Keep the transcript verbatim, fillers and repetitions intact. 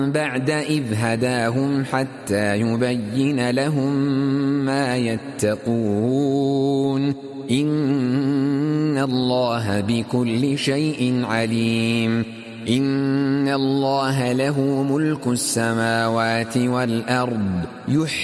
بعد إذ هداهم حتى يبين لهم ما يتقون إن الله بكل شيء عليم. إن الله له ملك السماوات والأرض